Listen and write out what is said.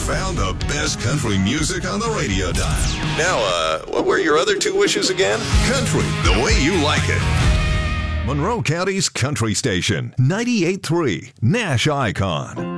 found the best country music on the radio dial. Now, what were your other two wishes again? Country, the way you like it. Monroe County's country station, 98.3 Nash Icon.